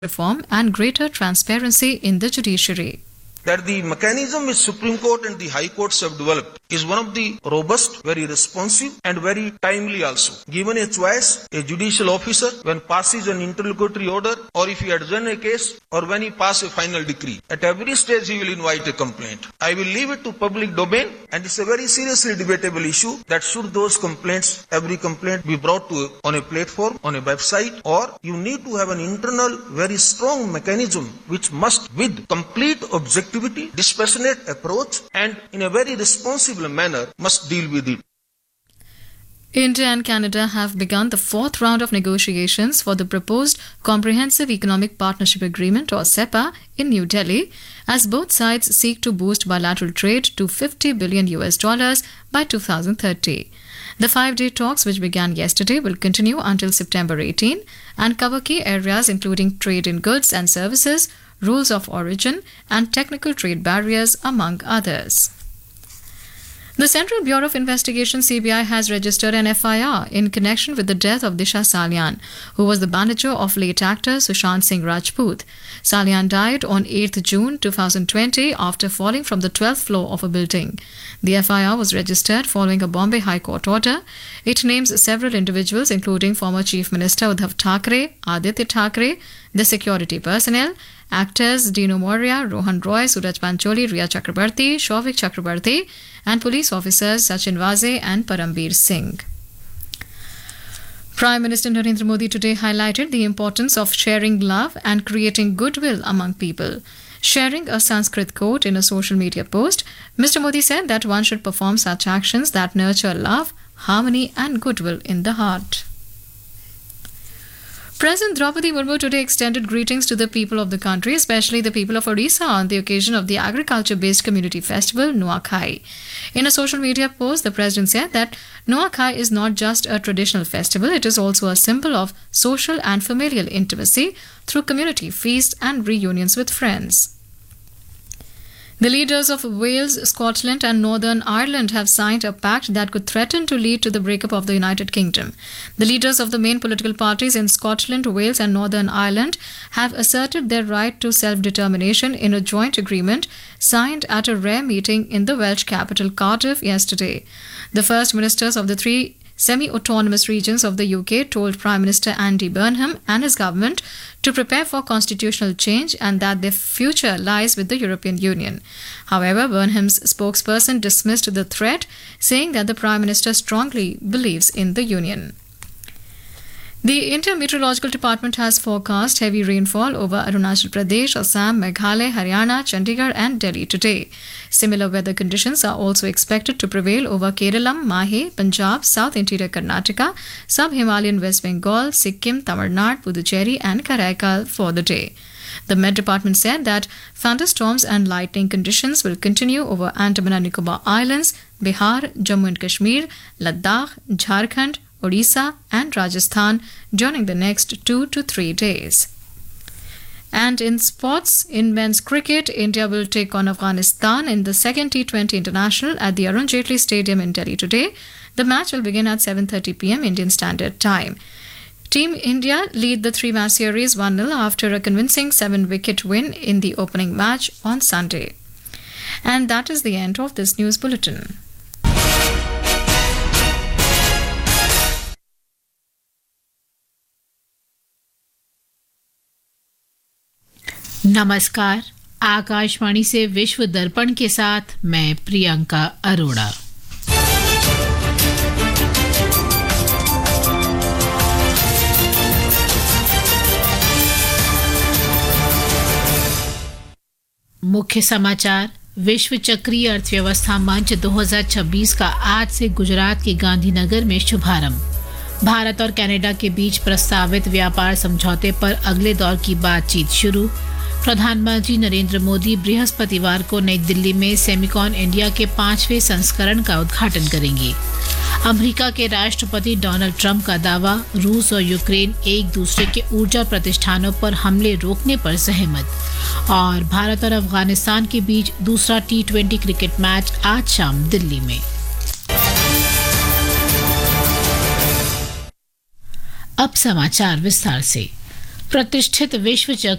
reform and greater transparency in the judiciary. That the mechanism which Supreme Court and the High Courts have developed is one of the robust, very responsive and very timely also. Given a choice, a judicial officer when passes an interlocutory order or if he adjourns a case or when he passes a final decree, at every stage he will invite a complaint. I will leave it to public domain, and it's a very seriously debatable issue that should those complaints, every complaint be brought to on a platform, on a website, or you need to have an internal, very strong mechanism which must, with complete objectivity, dispassionate approach and in a very responsible manner, must deal with it. India and Canada have begun the fourth round of negotiations for the proposed Comprehensive Economic Partnership Agreement or CEPA in New Delhi, as both sides seek to boost bilateral trade to $50 billion by 2030. The 5-day talks, which began yesterday, will continue until September 18 and cover key areas including trade in goods and services, rules of origin, and technical trade barriers, among others. The Central Bureau of Investigation (CBI) has registered an FIR in connection with the death of Disha Salian, who was the manager of late actor Sushant Singh Rajput. Salian died on 8th June 2020 after falling from the 12th floor of a building. The FIR was registered following a Bombay High Court order. It names several individuals, including former Chief Minister Uddhav Thackeray, Aditya Thackeray, the security personnel, actors Dino Moria, Rohan Roy, Suraj Pancholi, Riya Chakrabarti, Shovik Chakrabarti, and police officers Sachin Vaze and Parambir Singh. Prime Minister Narendra Modi today highlighted the importance of sharing love and creating goodwill among people. Sharing a Sanskrit quote in a social media post, Mr. Modi said that one should perform such actions that nurture love, harmony, and goodwill in the heart. President Draupadi Murmu today extended greetings to the people of the country, especially the people of Odisha, on the occasion of the agriculture-based community festival Nuakhai. In a social media post, the president said that Nuakhai is not just a traditional festival, it is also a symbol of social and familial intimacy through community feasts and reunions with friends. The leaders of Wales, Scotland and Northern Ireland have signed a pact that could threaten to lead to the breakup of the United Kingdom. The leaders of the main political parties in Scotland, Wales and Northern Ireland have asserted their right to self-determination in a joint agreement signed at a rare meeting in the Welsh capital Cardiff yesterday. The first ministers of the three semi-autonomous regions of the UK told Prime Minister Andy Burnham and his government to prepare for constitutional change and that their future lies with the European Union. However, Burnham's spokesperson dismissed the threat, saying that the Prime Minister strongly believes in the Union. The Indian Meteorological Department has forecast heavy rainfall over Arunachal Pradesh, Assam, Meghalaya, Haryana, Chandigarh and Delhi today. Similar weather conditions are also expected to prevail over Kerala, Mahe, Punjab, South Interior Karnataka, Sub-Himalayan West Bengal, Sikkim, Tamil Nadu, Puducherry and Karaikal for the day. The Met Department said that thunderstorms and lightning conditions will continue over Andaman and Nicobar Islands, Bihar, Jammu and Kashmir, Ladakh, Jharkhand, Odisha and Rajasthan during the next 2 to 3 days. And in sports, in men's cricket, India will take on Afghanistan in the second T20 International at the Arun Jaitley Stadium in Delhi today. The match will begin at 7:30 p.m. Indian Standard Time. Team India lead the three-match series 1-0 after a convincing 7-wicket win in the opening match on Sunday. And that is the end of this news bulletin. नमस्कार, आकाशवाणी से विश्व दर्पण के साथ मैं प्रियंका अरोड़ा। मुख्य समाचार। विश्व चक्रीय अर्थव्यवस्था मंच 2026 का आज से गुजरात के गांधीनगर में शुभारंभ। भारत और कनाडा के बीच प्रस्तावित व्यापार समझौते पर अगले दौर की बातचीत शुरू। प्रधानमंत्री नरेंद्र मोदी बृहस्पतिवार को नई दिल्ली में सेमिकॉन इंडिया के 5वें संस्करण का उद्घाटन करेंगे। अमेरिका के राष्ट्रपति डोनाल्ड ट्रंप का दावा, रूस और यूक्रेन एक दूसरे के ऊर्जा प्रतिष्ठानों पर हमले रोकने पर सहमत। और भारत और अफगानिस्तान के बीच दूसरा T20 क्रिकेट मैच आज शाम दिल्ली में। अब समाचार विस्तार से। प्रतिष्ठित विश्व